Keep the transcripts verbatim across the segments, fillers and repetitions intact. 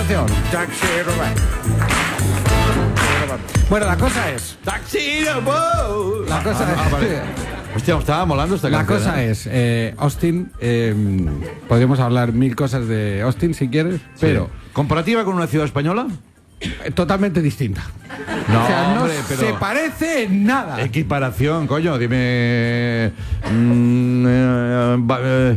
continuación, Taxi Robot. Bueno, la cosa es... ¡Taxi Robot! La cosa Ah, es... ah, vale. Hostia, estaba molando esta La canción. cosa ¿eh? es, eh, Austin, eh, podríamos hablar mil cosas de Austin si quieres, pero Sí. ¿Comparativa con una ciudad española? eh, totalmente distinta. No, o sea, no hombre, pero... se parece en nada. Equiparación, coño, dime... mm, eh, va- eh,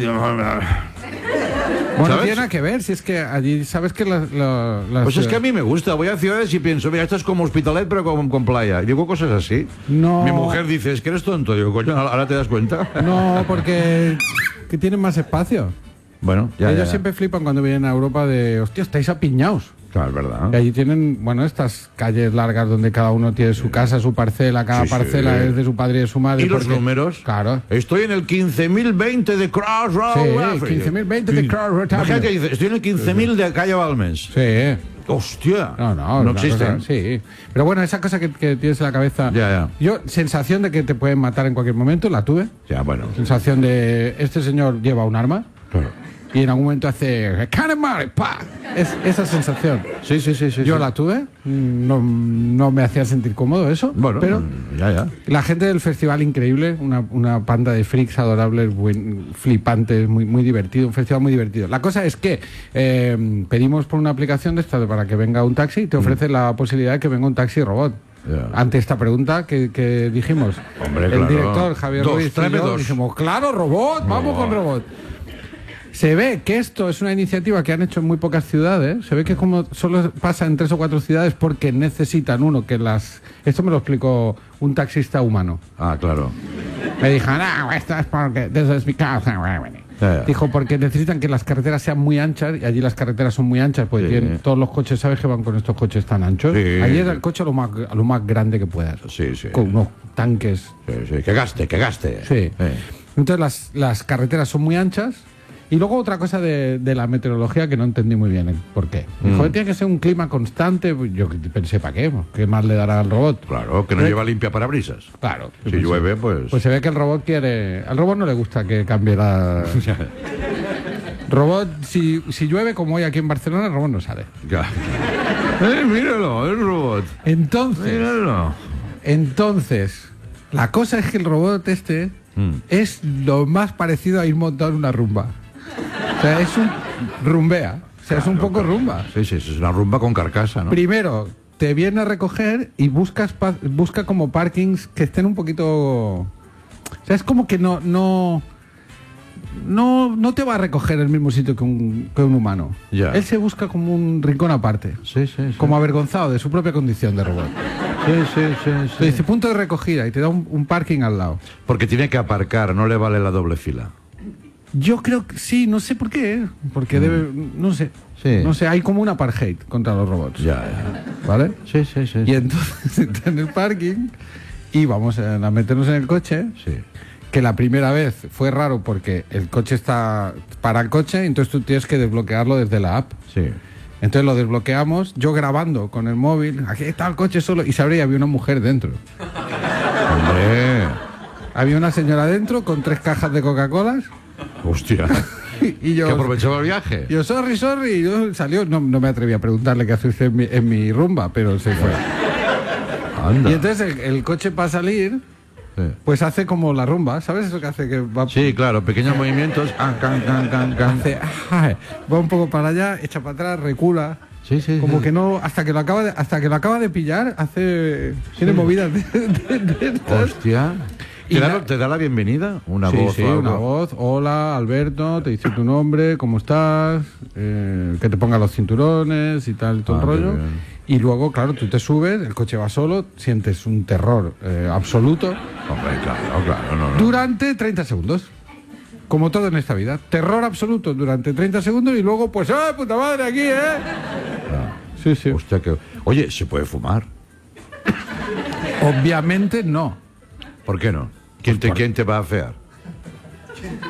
Bueno, no ¿sabes? tiene nada que ver, si es que allí, ¿sabes que las... la- las Pues es que a mí me gusta, voy a ciudades y pienso, mira, esto es como Hospitalet pero con, con playa. Y digo cosas así. No. Mi mujer dice, es que eres tonto. Digo, coño, ahora te das cuenta. No, porque que tienen más espacio. Bueno, ya, Ellos ya, ya. siempre flipan cuando vienen a Europa de, hostia, estáis apiñados. Claro, es verdad. Y allí tienen, bueno, estas calles largas donde cada uno tiene su casa, su parcela, cada Sí, sí. parcela es de su padre y de su madre. ¿Y los porque- números? Claro. Estoy en el quince mil veinte de Crossroads. Sí, quince mil veinte de Crossroads. Imagínate que dice, estoy en el quince mil de calle Balmes. Sí. Hostia. No, no. No una existe. cosa- sí. Pero bueno, esa cosa que, que tienes en la cabeza. Ya, ya. Yo, sensación de que te pueden matar en cualquier momento, la tuve. Ya, bueno. Sensación de, este señor lleva un arma. Claro. Y en algún momento hace ¡Canemare! ¡Pa! Es, esa sensación. Sí, sí, sí, sí. Yo sí. la tuve, no, no me hacía sentir cómodo eso, Bueno, pero ya, ya. la gente del festival increíble, una, una panda de freaks adorables, buen- flipantes, muy, muy divertido, un festival muy divertido. La cosa es que eh, pedimos por una aplicación de esta para que venga un taxi y te ofrece la posibilidad de que venga un taxi robot. Ya. Ante esta pregunta que, que dijimos, Hombre, el claro. director Javier Dos, Ruiz y tráeme yo dos. dijimos, claro, robot, vamos con robot. Se ve que esto es una iniciativa que han hecho en muy pocas ciudades. Se ve que como solo pasa en tres o cuatro ciudades porque necesitan uno que las... Esto me lo explicó un taxista humano. Ah, claro. Me dijo, no, esto es porque... This is because... Ya, ya. Dijo, porque necesitan que las carreteras sean muy anchas y allí las carreteras son muy anchas, pues Sí. tienen todos los coches, ¿sabes que van con estos coches tan anchos? Sí. Allí es el coche lo más, lo más grande que puedas. Sí, sí. Con unos tanques. Sí, sí. Que gaste, que gaste. Sí. Eh. Entonces las, las carreteras son muy anchas. Y luego otra cosa de, de la meteorología que no entendí muy bien el por qué. Dijo, Mm. tiene que ser un clima constante. Yo pensé, ¿para qué? ¿Qué más le dará al robot? Claro, que no ¿Eh? lleva limpia parabrisas. Claro. Si llueve, pues... Pues se ve que el robot quiere... Al robot no le gusta que cambie la... Robot, si, si llueve como hoy aquí en Barcelona, el robot no sale. Ya. Eh, míralo, el robot. Entonces, Míralo. entonces, la cosa es que el robot este Mm. es lo más parecido a ir montado en una rumba. O sea, es un rumbea. O sea, es un poco rumba. Sí, sí, es una rumba con carcasa, ¿no? Primero, te viene a recoger y buscas pa- busca como parkings que estén un poquito... O sea, es como que no... no no, no te va a recoger en el mismo sitio que un, que un humano. Ya. Él se busca como un rincón aparte. Sí, sí, sí. Como avergonzado de su propia condición de robot. Sí, sí, sí, Te sí. dice punto de recogida y te da un, un parking al lado. Porque tiene que aparcar, no le vale la doble fila. Yo creo que sí, no sé por qué. ¿eh? Porque debe... No sé. Sí. No sé, hay como un apartheid contra los robots. Ya, ya. ¿Vale? Sí, sí, sí. Y entonces está en el parking y vamos a a meternos en el coche. Sí. Que la primera vez fue raro porque el coche está para el coche, entonces tú tienes que desbloquearlo desde la app. Sí. Entonces lo desbloqueamos, yo grabando con el móvil, aquí está el coche solo, y se abría y había una mujer dentro. Hombre. Había una señora dentro con tres cajas de Coca-Colas Hostia. y yo... Que aprovechaba el viaje. Yo, sorry, sorry, y yo salió, no, no me atreví a preguntarle qué hace usted en mi, en mi rumba, pero se fue. Anda. Y entonces el, el coche para salir, Sí. pues hace como la rumba, ¿sabes eso que hace? Que va, Sí, claro, pequeños movimientos. Ah, can, can, can, can. hace, ah, va un poco para allá, echa para atrás, recula. Sí, sí, Como sí. que no, hasta que lo acaba de, hasta que lo acaba de pillar, hace, tiene movidas de, de- de estas. Hostia. Y ¿Te da, la- ¿Te da la bienvenida? Una Sí, voz sí, o algo? una voz. Hola, Alberto, te dice tu nombre, cómo estás, eh, que te ponga los cinturones y tal, todo Ah, el qué rollo. bien. Y luego, claro, tú te subes, el coche va solo, sientes un terror eh, absoluto Hombre, claro, claro. No, no. durante treinta segundos. Como todo en esta vida. Terror absoluto durante treinta segundos y luego, pues, ¡ah, puta madre, aquí, eh! Sí, sí. Hostia, que... Oye, ¿se puede fumar? Obviamente no. ¿Por qué no? ¿Quién te, por- ¿quién te va a afear?